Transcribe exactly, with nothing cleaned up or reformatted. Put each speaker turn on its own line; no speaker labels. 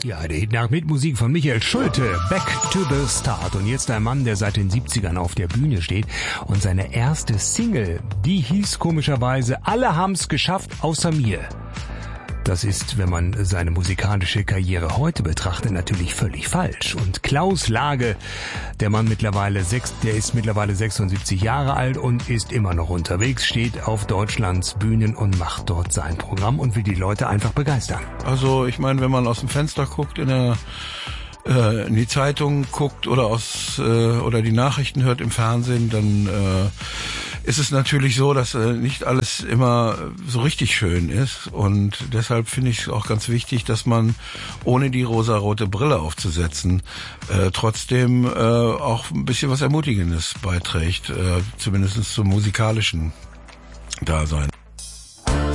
Ja, der Hit nach mit Musik von Michael Schulte, Back to the Start. Und jetzt ein Mann, der seit den siebzigern auf der Bühne steht. Und seine erste Single, die hieß komischerweise Alle haben's geschafft, außer mir. Das ist, wenn man seine musikalische Karriere heute betrachtet, natürlich völlig falsch. Und Klaus Lage, der Mann mittlerweile sechs, der ist mittlerweile sechsundsiebzig Jahre alt und ist immer noch unterwegs, steht auf Deutschlands Bühnen und macht dort sein Programm und will die Leute einfach begeistern.
Also ich meine, wenn man aus dem Fenster guckt, in der äh, in die Zeitung guckt oder aus äh, oder die Nachrichten hört im Fernsehen, dann äh, ist es natürlich so, dass äh, nicht alles immer so richtig schön ist, und deshalb finde ich es auch ganz wichtig, dass man, ohne die rosarote Brille aufzusetzen, äh, trotzdem äh, auch ein bisschen was Ermutigendes beiträgt, äh, zumindest zum musikalischen Dasein.